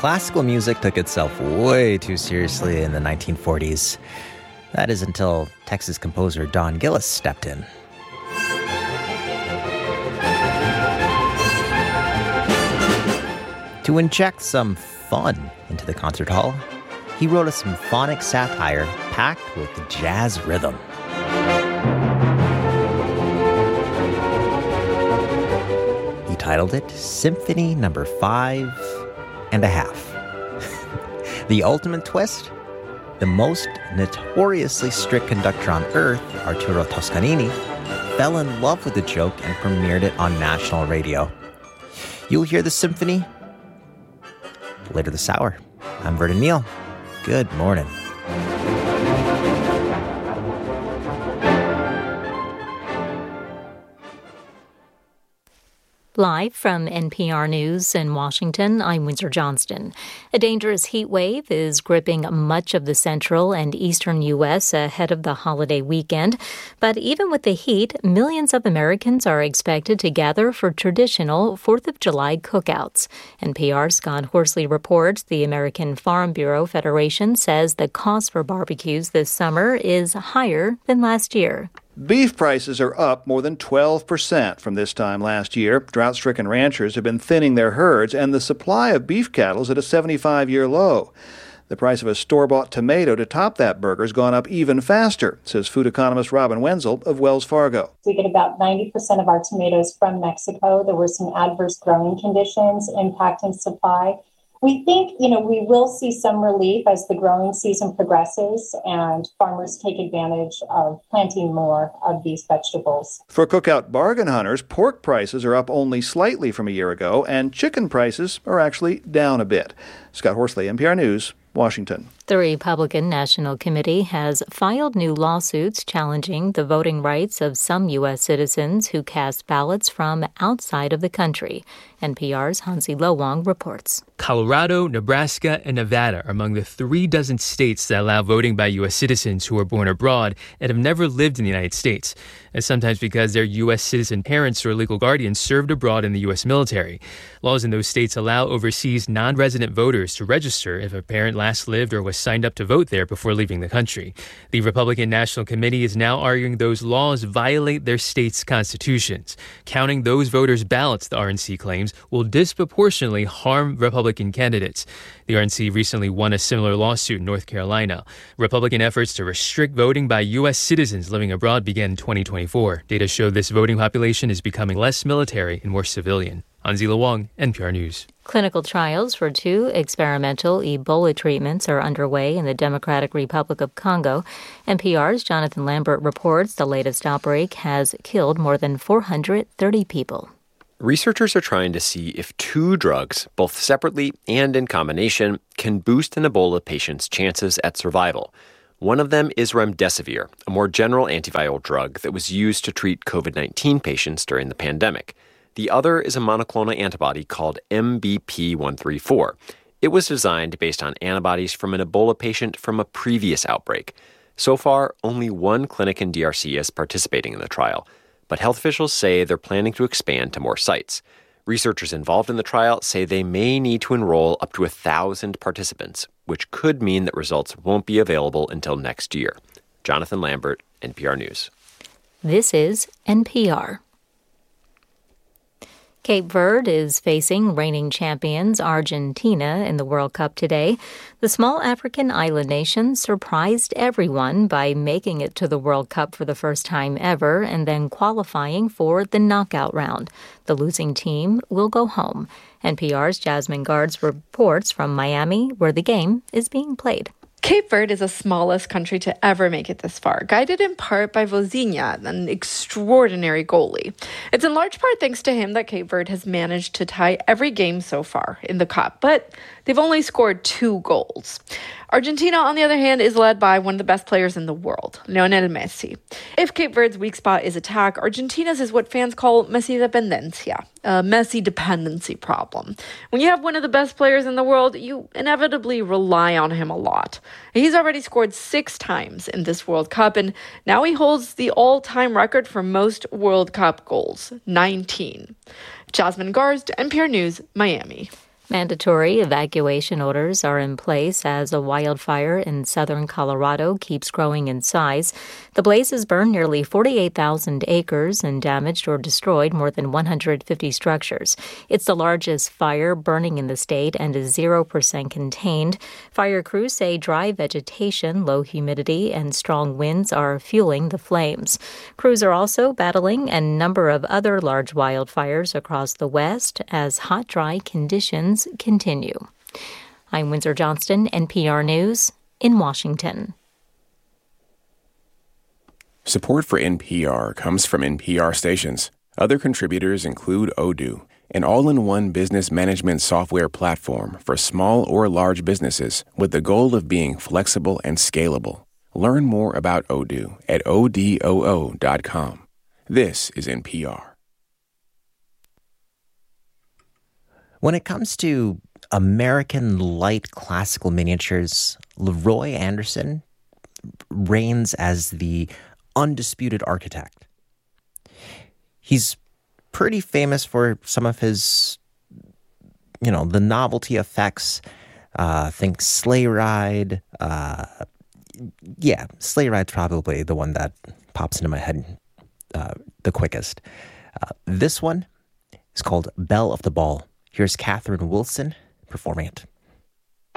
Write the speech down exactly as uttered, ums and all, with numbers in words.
Classical music took itself way too seriously in the nineteen forties. That is until Texas composer Don Gillis stepped in. To inject some fun into the concert hall, he wrote a symphonic satire packed with jazz rhythm. He titled it Symphony Number Five and a Half. The ultimate twist? The most notoriously strict conductor on earth, Arturo Toscanini, fell in love with the joke and premiered it on national radio. You'll hear the symphony later this hour. I'm Vernon Neal. Good morning. Live from N P R News in Washington, I'm Windsor Johnston. A dangerous heat wave is gripping much of the central and eastern U S ahead of the holiday weekend. But even with the heat, millions of Americans are expected to gather for traditional fourth of July cookouts. N P R's Scott Horsley reports the American Farm Bureau Federation says the cost for barbecues this summer is higher than last year. Beef prices are up more than twelve percent from this time last year. Drought-stricken ranchers have been thinning their herds, and the supply of beef cattle is at a seventy-five-year low. The price of a store-bought tomato to top that burger has gone up even faster, says food economist Robin Wenzel of Wells Fargo. We get about ninety percent of our tomatoes from Mexico. There were some adverse growing conditions impacting supply. We think, you know, we will see some relief as the growing season progresses and farmers take advantage of planting more of these vegetables. For cookout bargain hunters, pork prices are up only slightly from a year ago, and chicken prices are actually down a bit. Scott Horsley, N P R News, Washington. The Republican National Committee has filed new lawsuits challenging the voting rights of some U S citizens who cast ballots from outside of the country. N P R's Hansi Lo-Wang reports. Colorado, Nebraska, and Nevada are among the three dozen states that allow voting by U S citizens who are born abroad and have never lived in the United States, and sometimes because their U S citizen parents or legal guardians served abroad in the U S military. Laws in those states allow overseas non-resident voters to register if a parent last lived or was signed up to vote there before leaving the country. The Republican National Committee is now arguing those laws violate their states' constitutions. Counting those voters' ballots, the R N C claims, will disproportionately harm Republican candidates. The R N C recently won a similar lawsuit in North Carolina. Republican efforts to restrict voting by U S citizens living abroad began in twenty twenty-four. Data show this voting population is becoming less military and more civilian. Hansi Lo-Wang, N P R News. Clinical trials for two experimental Ebola treatments are underway in the Democratic Republic of Congo. N P R's Jonathan Lambert reports the latest outbreak has killed more than four hundred thirty people. Researchers are trying to see if two drugs, both separately and in combination, can boost an Ebola patient's chances at survival. One of them is remdesivir, a more general antiviral drug that was used to treat covid nineteen patients during the pandemic. The other is a monoclonal antibody called M B P one thirty-four. It was designed based on antibodies from an Ebola patient from a previous outbreak. So far, only one clinic in D R C is participating in the trial, but health officials say they're planning to expand to more sites. Researchers involved in the trial say they may need to enroll up to a thousand participants, which could mean that results won't be available until next year. Jonathan Lambert, N P R News. This is N P R. Cape Verde is facing reigning champions Argentina in the World Cup today. The small African island nation surprised everyone by making it to the World Cup for the first time ever and then qualifying for the knockout round. The losing team will go home. N P R's Jasmine Guards reports from Miami, where the game is being played. Cape Verde is the smallest country to ever make it this far, guided in part by Vozinha, an extraordinary goalie. It's in large part thanks to him that Cape Verde has managed to tie every game so far in the Cup, but they've only scored two goals. Argentina, on the other hand, is led by one of the best players in the world, Lionel Messi. If Cape Verde's weak spot is attack, Argentina's is what fans call Messi dependencia, a Messi dependency problem. When you have one of the best players in the world, you inevitably rely on him a lot. He's already scored six times in this World Cup, and now he holds the all-time record for most World Cup goals, nineteen. Jasmine Garst, N P R News, Miami. Mandatory evacuation orders are in place as a wildfire in southern Colorado keeps growing in size. The blazes burned nearly forty-eight thousand acres and damaged or destroyed more than one hundred fifty structures. It's the largest fire burning in the state and is zero percent contained. Fire crews say dry vegetation, low humidity, and strong winds are fueling the flames. Crews are also battling a number of other large wildfires across the West as hot, dry conditions continue. I'm Windsor Johnston, N P R News in Washington. Support for N P R comes from N P R stations. Other contributors include Odoo, an all-in-one business management software platform for small or large businesses with the goal of being flexible and scalable. Learn more about Odoo at odoo dot com. This is N P R. When it comes to American light classical miniatures, Leroy Anderson reigns as the undisputed architect. He's pretty famous for some of his, you know, the novelty effects. Uh, think Sleigh Ride. Uh, yeah, Sleigh Ride's probably the one that pops into my head uh, the quickest. Uh, this one is called Belle of the Ball. Here's Catherine Wilson performing it.